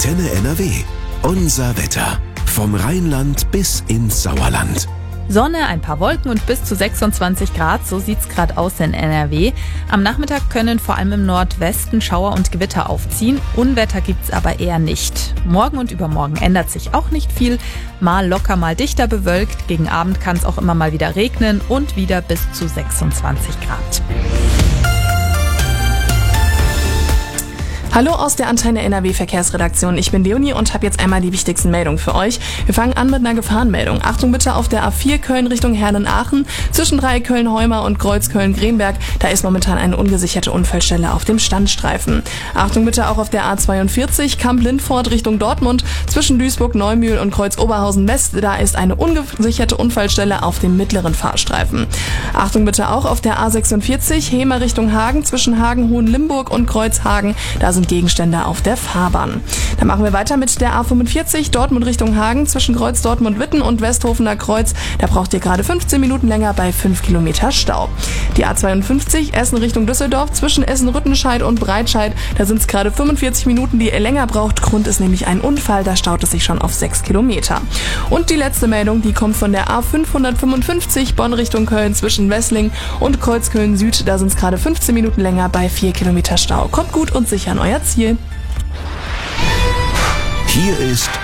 Antenne NRW. Unser Wetter. Vom Rheinland bis ins Sauerland. Sonne, ein paar Wolken und bis zu 26 Grad, so sieht's gerade aus in NRW. Am Nachmittag können vor allem im Nordwesten Schauer und Gewitter aufziehen. Unwetter gibt's aber eher nicht. Morgen und übermorgen ändert sich auch nicht viel. Mal locker, mal dichter bewölkt. Gegen Abend kann es auch immer mal wieder regnen und wieder bis zu 26 Grad. Hallo aus der Antenne NRW Verkehrsredaktion. Ich bin Leonie und habe jetzt einmal die wichtigsten Meldungen für euch. Wir fangen an mit einer Gefahrenmeldung. Achtung bitte auf der A4 Köln Richtung Herne-Aachen. Zwischen Dreieck Köln-Heuma und Kreuz Köln-Gremberg. Da ist momentan eine ungesicherte Unfallstelle auf dem Standstreifen. Achtung bitte auch auf der A42 Kamp-Lindfort Richtung Dortmund. Zwischen Duisburg-Neumühl und Kreuz Oberhausen-West. Da ist eine ungesicherte Unfallstelle auf dem mittleren Fahrstreifen. Achtung bitte auch auf der A46 Hemer Richtung Hagen. Zwischen Hagen-Hohenlimburg und Kreuz Hagen. Da sind Gegenstände auf der Fahrbahn. Dann machen wir weiter mit der A45 Dortmund Richtung Hagen zwischen Kreuz Dortmund-Witten und Westhofener Kreuz. Da braucht ihr gerade 15 Minuten länger bei 5 Kilometer Stau. Die A52 Essen Richtung Düsseldorf zwischen Essen-Rüttenscheid und Breitscheid. Da sind es gerade 45 Minuten, die ihr länger braucht. Grund ist nämlich ein Unfall, da staut es sich schon auf 6 Kilometer. Und die letzte Meldung, die kommt von der A555 Bonn Richtung Köln zwischen Wessling und Kreuz Köln Süd. Da sind es gerade 15 Minuten länger bei 4 Kilometer Stau. Kommt gut und sicher an euer Ziel. Hier ist